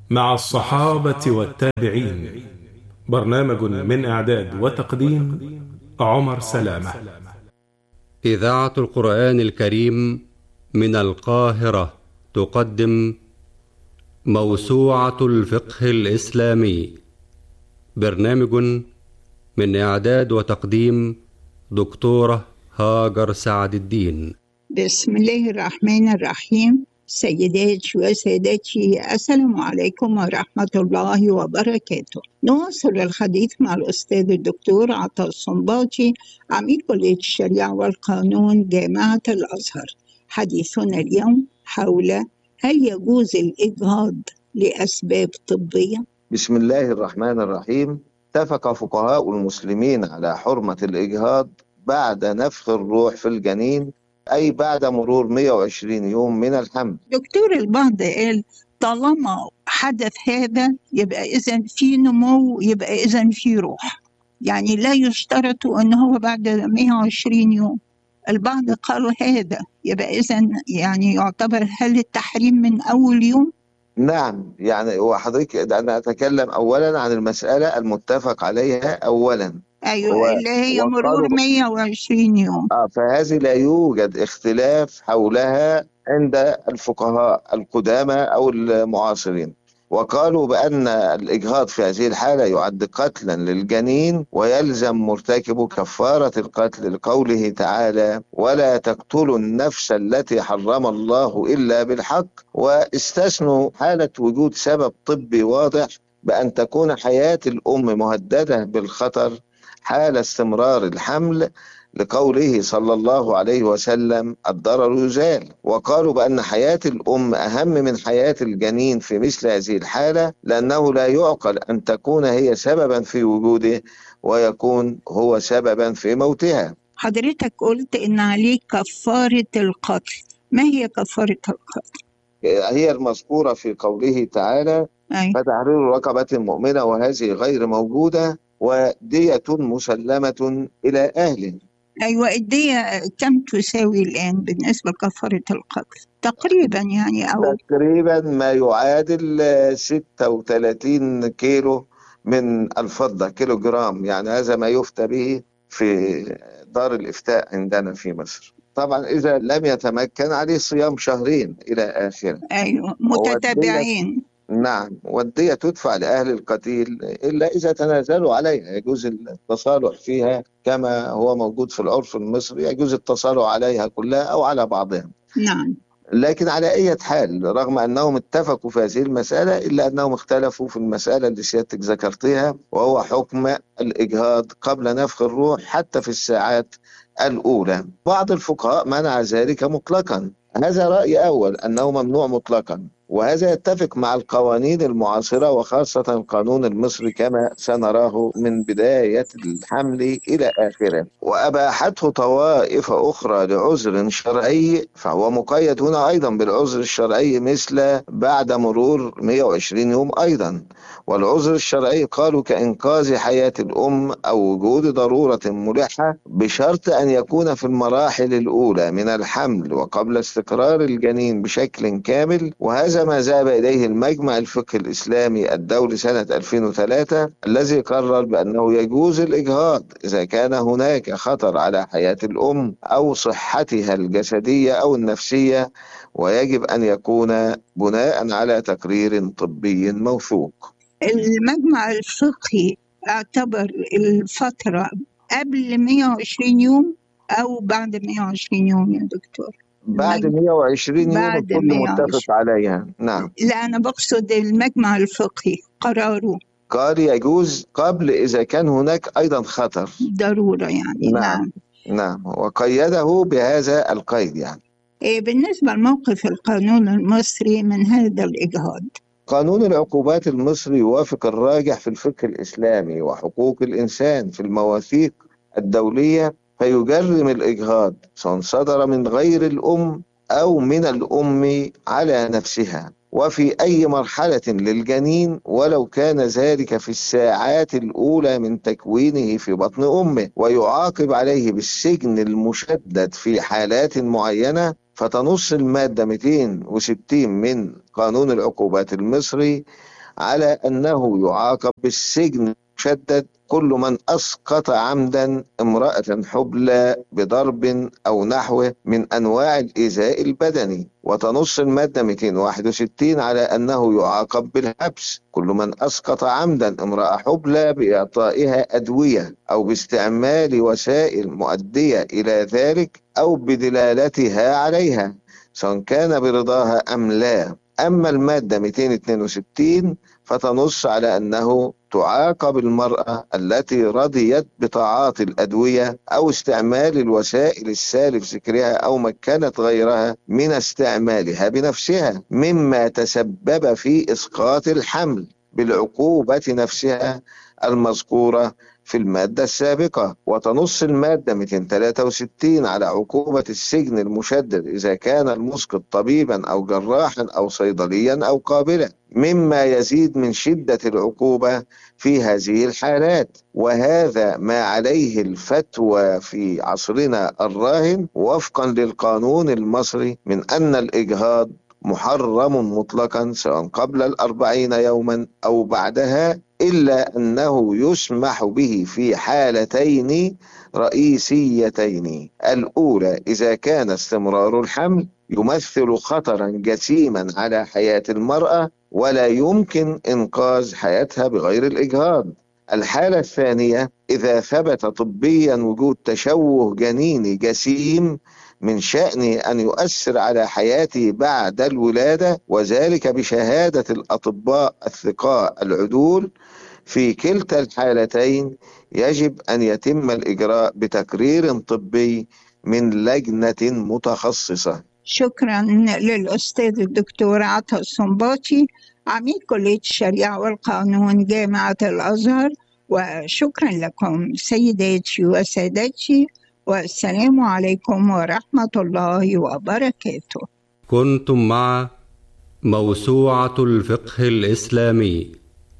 مع الصحابة والتابعين. برنامج من إعداد وتقديم عمر سلامة. إذاعة القرآن الكريم من القاهرة تقدم موسوعة الفقه الإسلامي. برنامج من إعداد وتقديم دكتورة هاجر سعد الدين. بسم الله الرحمن الرحيم. سيداتي وسادتي، السلام عليكم ورحمة الله وبركاته. نواصل الحديث مع الأستاذ الدكتور عطا الصنباطي، عميد كلية الشريعة والقانون جامعة الأزهر. حديثنا اليوم حول هل يجوز الإجهاض لأسباب طبية؟ بسم الله الرحمن الرحيم. اتفق فقهاء المسلمين على حرمة الإجهاض بعد نفخ الروح في الجنين، أي بعد مرور 120 يوم من الحمل. دكتور، البعض قال طالما حدث هذا يبقى إذن في نمو، يبقى إذن في روح، يعني لا يشترط أنه هو بعد 120 يوم. البعض قالوا هذا يبقى إذن يعني يعتبر هل التحريم من أول يوم؟ نعم، يعني وحضرتك أنا أتكلم أولا عن المسألة المتفق عليها أولا. أيوة، اللي هي مرور 120 يوم. فهذه لا يوجد اختلاف حولها عند الفقهاء القدامى أو المعاصرين، وقالوا بأن الإجهاض في هذه الحالة يعد قتلا للجنين ويلزم مرتكبه كفارة القتل، لقوله تعالى: ولا تقتلوا النفس التي حرم الله إلا بالحق. واستثنوا حالة وجود سبب طبي واضح بأن تكون حياة الأم مهددة بالخطر حال استمرار الحمل، لقوله صلى الله عليه وسلم: الضرر يزال. وقالوا بأن حياة الأم أهم من حياة الجنين في مثل هذه الحالة، لأنه لا يعقل أن تكون هي سببا في وجوده ويكون هو سببا في موتها. حضرتك قلت إن عليه كفارة القتل، ما هي كفارة القتل؟ هي المذكورة في قوله تعالى: فتحرير رقبة مؤمنة، وهذه غير موجودة، ودية مسلمة إلى أهله. أيوة، الدية كم تساوي الآن بالنسبة لكفارة القتل تقريبا؟ يعني أو تقريبا ما يعادل 36 كيلو من الفضة، كيلو جرام، يعني هذا ما يفتى به في دار الإفتاء عندنا في مصر. طبعا إذا لم يتمكن عليه صيام شهرين إلى آخره. أيوة، متتابعين. نعم، والدية تدفع لأهل القتيل إلا إذا تنازلوا عليها، يجوز التصالح فيها كما هو موجود في العرف المصري، يجوز التصالح عليها كلها أو على بعضها. نعم. لكن على أي حال، رغم أنهم اتفقوا في هذه المسألة، إلا أنهم اختلفوا في المسألة اللي سيادتك ذكرتها، وهو حكم الإجهاض قبل نفخ الروح حتى في الساعات الأولى. بعض الفقهاء منع ذلك مطلقا، هذا رأي أول أنه ممنوع مطلقا، وهذا يتفق مع القوانين المعاصرة وخاصة القانون المصري كما سنراه من بداية الحمل إلى آخره. وأباحته طوائف أخرى لعذر شرعي، فهو مقيد هنا أيضا بالعذر الشرعي، مثل بعد مرور 120 يوم أيضا. والعذر الشرعي قالوا كإنقاذ حياة الأم أو وجود ضرورة ملحة، بشرط أن يكون في المراحل الأولى من الحمل وقبل استقرار الجنين بشكل كامل. وهذا ما ذهب إليه المجمع الفقهي الإسلامي الدولي سنة 2003، الذي قرر بأنه يجوز الإجهاض إذا كان هناك خطر على حياة الأم أو صحتها الجسدية أو النفسية، ويجب أن يكون بناء على تقرير طبي موثوق. المجمع الفقهي اعتبر الفترة قبل 120 يوم أو بعد 120 يوم يا دكتور؟ بعد 120 يوم الكل متفق عليها. نعم. لا، أنا بقصد المجمع الفقهي قراره قال يجوز قبل إذا كان هناك أيضا خطر ضرورة يعني. نعم. نعم، وقيده بهذا القيد يعني. بالنسبة لموقف القانون المصري من هذا الإجهاض، قانون العقوبات المصري يوافق الراجح في الفقه الإسلامي وحقوق الإنسان في المواثيق الدولية، فيجرم الإجهاض سواء صدر من غير الأم أو من الأم على نفسها، وفي أي مرحلة للجنين، ولو كان ذلك في الساعات الأولى من تكوينه في بطن أمه، ويعاقب عليه بالسجن المشدد في حالات معينة. فتنص المادة 260 من قانون العقوبات المصري على أنه يعاقب بالسجن المشدد كل من أسقط عمدا امرأة حبلى بضرب أو نحوه من أنواع الإيذاء البدني. وتنص المادة 261 على أنه يعاقب بالحبس كل من أسقط عمدا امرأة حبلى بإعطائها أدوية أو باستعمال وسائل مؤدية إلى ذلك أو بدلالتها عليها سواء كان برضاها أم لا. أما المادة 262 فتنص على أنه تعاقب المرأة التي رضيت بتعاطي الأدوية أو استعمال الوسائل السالف ذكرها أو مكنت غيرها من استعمالها بنفسها مما تسبب في إسقاط الحمل بالعقوبة نفسها المذكورة في المادة السابقة. وتنص المادة 263 على عقوبة السجن المشدد إذا كان المسقط طبيبا أو جراحا أو صيدليا أو قابلا مما يزيد من شدة العقوبة في هذه الحالات. وهذا ما عليه الفتوى في عصرنا الراهن وفقا للقانون المصري من أن الإجهاض محرم مطلقا سواء قبل 40 يوما أو بعدها، إلا أنه يسمح به في حالتين رئيسيتين. الأولى إذا كان استمرار الحمل يمثل خطرا جسيما على حياة المرأة ولا يمكن إنقاذ حياتها بغير الإجهاض. الحالة الثانية إذا ثبت طبيا وجود تشوه جنيني جسيم من شأن أن يؤثر على حياته بعد الولادة، وذلك بشهادة الأطباء الثقاء العدول. في كلتا الحالتين يجب أن يتم الإجراء بتقرير طبي من لجنة متخصصة. شكرا للأستاذ الدكتور عطا الصنباطي عميد كلية الشريعة والقانون جامعة الأزهر، وشكرا لكم سيداتي وسادتي، والسلام عليكم ورحمة الله وبركاته. كنتم مع موسوعة الفقه الإسلامي،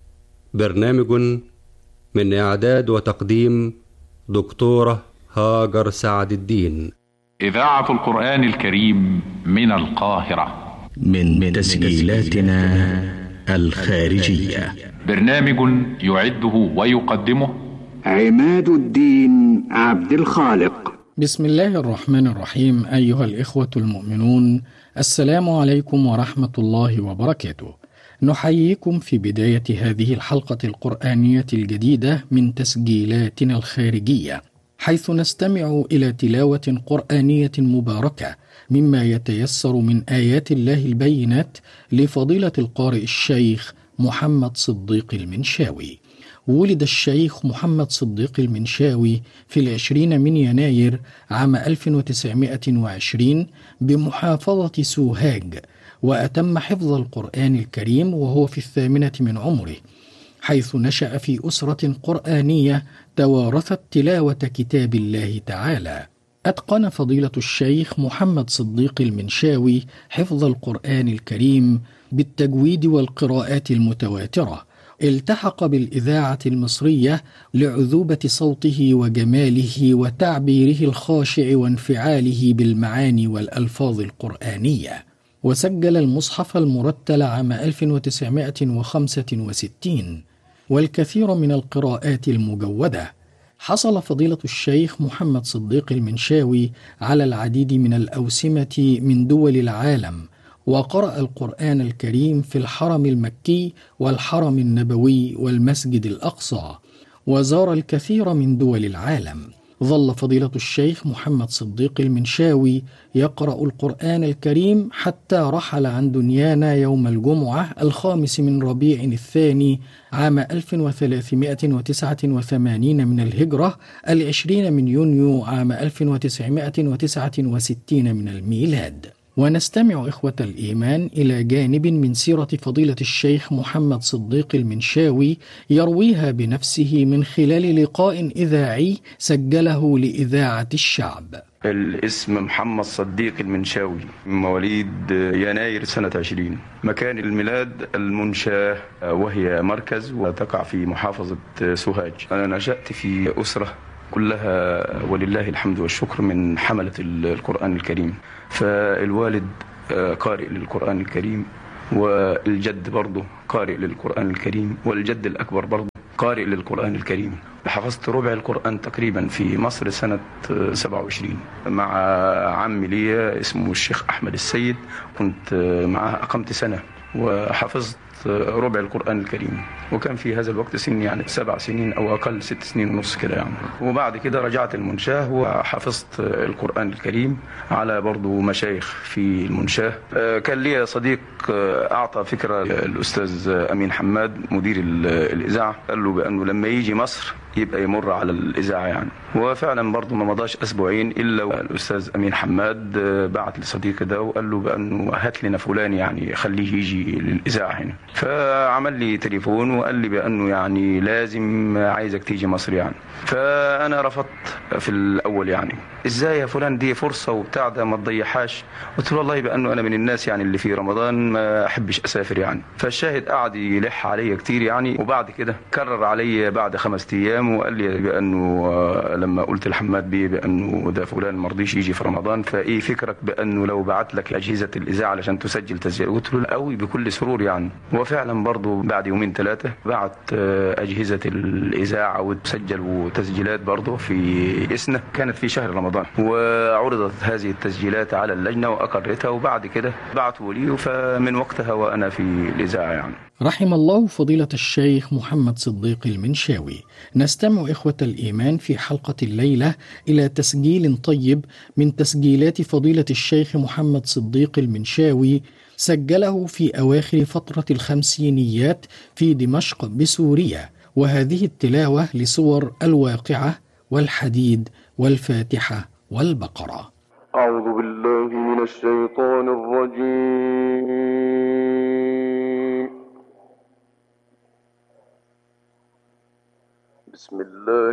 برنامج من إعداد وتقديم دكتورة هاجر سعد الدين. إذاعة القرآن الكريم من القاهرة من تسجيلاتنا الخارجية. برنامج يعده ويقدمه عماد الدين عبد الخالق. بسم الله الرحمن الرحيم. أيها الإخوة المؤمنون، السلام عليكم ورحمة الله وبركاته. نحييكم في بداية هذه الحلقة القرآنية الجديدة من تسجيلاتنا الخارجية، حيث نستمع إلى تلاوة قرآنية مباركة مما يتيسر من آيات الله البينات لفضيلة القارئ الشيخ محمد صديق المنشاوي. ولد الشيخ محمد صديق المنشاوي في 20 من يناير عام 1920 بمحافظة سوهاج، وأتم حفظ القرآن الكريم وهو في 8 من عمره، حيث نشأ في أسرة قرآنية توارثت تلاوة كتاب الله تعالى. أتقن فضيلة الشيخ محمد صديق المنشاوي حفظ القرآن الكريم بالتجويد والقراءات المتواترة. التحق بالإذاعة المصرية لعذوبة صوته وجماله وتعبيره الخاشع وانفعاله بالمعاني والألفاظ القرآنية، وسجل المصحف المرتل عام 1965 والكثير من القراءات المجودة. حصل فضيلة الشيخ محمد صديق المنشاوي على العديد من الأوسمة من دول العالم، وقرأ القرآن الكريم في الحرم المكي والحرم النبوي والمسجد الأقصى، وزار الكثير من دول العالم. ظل فضيلة الشيخ محمد صديق المنشاوي يقرأ القرآن الكريم حتى رحل عن دنيانا يوم الجمعة 5 من ربيع الثاني عام 1389 من الهجرة، 20 من يونيو عام 1969 من الميلاد. ونستمع إخوة الإيمان إلى جانب من سيرة فضيلة الشيخ محمد صديق المنشاوي يرويها بنفسه من خلال لقاء إذاعي سجله لإذاعة الشعب. الاسم محمد صديق المنشاوي، مواليد يناير سنة 20. مكان الميلاد المنشاة، وهي مركز وتقع في محافظة سوهاج. أنا نشأت في أسرة كلها ولله الحمد والشكر من حملة القرآن الكريم، فالوالد قارئ للقرآن الكريم، والجد برضه قارئ للقرآن الكريم، والجد الأكبر برضه قارئ للقرآن الكريم. حفظت ربع القرآن تقريبا في مصر سنة 27 مع عمي لي اسمه الشيخ أحمد السيد، كنت معاه أقمت سنة وحفظت ربع القرآن الكريم، وكان في هذا الوقت سن يعني 7 سنين أو أقل 6 سنين ونص كده يعني. وبعد كده رجعت المنشاه وحفظت القرآن الكريم على برضو مشايخ في المنشاه. كان لي صديق أعطى فكرة الأستاذ أمين حماد مدير الإذاعة، قال له بأنه لما يجي مصر يبقى يمر على الإذاعة يعني. وفعلا برضو ما مضاش أسبوعين إلا الأستاذ أمين حماد بعت لصديقي ده وقال له بأنه هات لنا فلان يعني خليه يجي للإذاعة هنا. فعمل لي تليفون وقال لي بأنه يعني لازم عايزك تيجي مصر يعني. فأنا رفضت في الأول يعني، إزاي يا فلان دي فرصة وبتاع ده ما تضيعهاش. قلت له والله بأنه أنا من الناس يعني اللي في رمضان ما أحبش أسافر يعني. فالشاهد قعد يلح علي كتير يعني، وبعد كده كرر علي بعد 5 أيام وقال لي بأنه لما قلت لحماد بيه بأنه ده فلان ما رضيش يجي في رمضان، فإيه فكرك بأنه لو بعت لك أجهزة الإذاعة علشان تسجل تسجيل؟ قلت له قوي بكل سرور يعني. وفعلا برضو بعد 2-3 بعت أجهزة الإذاعة وتسجل تسجيلات برضو في إسنا، كانت في شهر رمضان، وعرضت هذه التسجيلات على اللجنة وأقرتها، وبعد كده بعتوا لي، فمن وقتها وأنا في الإذاعة يعني. رحم الله فضيلة الشيخ محمد صديق المنشاوي. نستمع إخوة الإيمان في حلقة الليلة إلى تسجيل طيب من تسجيلات فضيلة الشيخ محمد صديق المنشاوي، سجله في أواخر فترة الخمسينيات في دمشق بسوريا، وهذه التلاوة لسور الواقعة والحديد والفاتحة والبقرة. أعوذ بالله من الشيطان الرجيم. بسم الله